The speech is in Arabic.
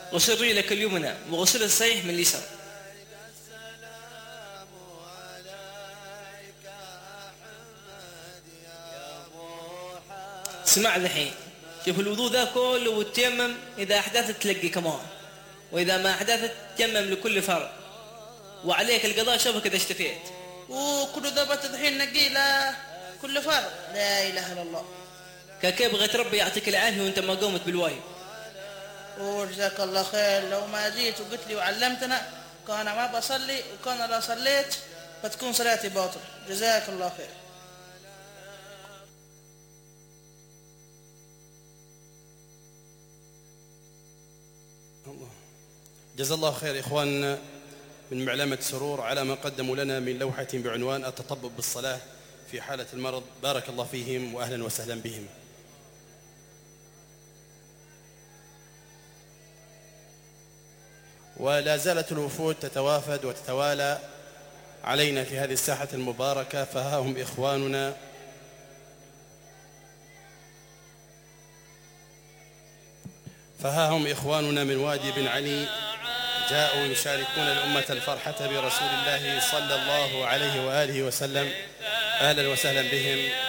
غسل رجلك اليمنى وغسل الصحيح من اليسار. اسمع الحين، شوف الوضوء ذا كله والتيمم إذا أحدثت تلقي كمان، وإذا ما أحدثت تيمم لكل فرض، وعليك القضاء شوفك إذا اشتفيت. وكل ذبت الحين نقيلة كل فرض. لا إله إلا الله. كيف بغيت ربي يعطيك العافية وأنت ما قومت بالواجب. وجزاك الله خير، لو ما جيت وقلت لي وعلمتنا كان ما بصلي، وكان لا صليت فتكون صلاتي باطل. جزاك الله خير. جزا الله خير إخواننا من معلمة سرور على ما قدموا لنا من لوحة بعنوان التطبب بالصلاة في حالة المرض. بارك الله فيهم وأهلا وسهلا بهم. ولا زالت الوفود تتوافد وتتوالى علينا في هذه الساحة المباركة، فها هم إخواننا من وادي بن علي جاءوا يشاركون الأمة الفرحة برسول الله صلى الله عليه وآله وسلم. أهلا وسهلا بهم.